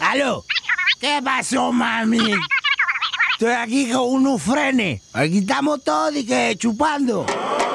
¡Aló! ¿Qué pasó, mami? Estoy aquí con unos frenes. Aquí estamos todos y que chupando.